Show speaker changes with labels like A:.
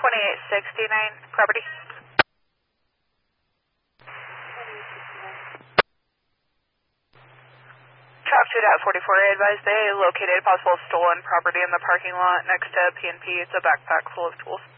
A: 2869 property. Trap 2.44, advised they located possible stolen property in the parking lot next to PNP. It's a backpack full of tools.